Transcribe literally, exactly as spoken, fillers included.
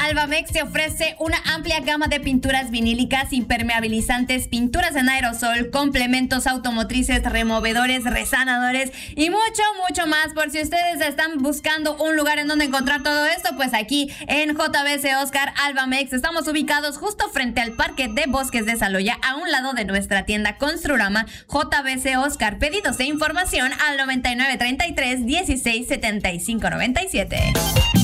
Albamex te ofrece una amplia gama de pinturas vinílicas, impermeabilizantes, pinturas en aerosol, complementos automotrices, removedores, resanadores y mucho, mucho más. Por si ustedes están buscando un lugar en donde encontrar todo esto, pues aquí en J B C Oscar Albamex estamos ubicados justo frente al Parque de Bosques de Saloya, a un lado de nuestra tienda Construrama. J B C Oscar, pedidos de información al noventa y nueve treinta y tres dieciséis setenta y cinco noventa y siete.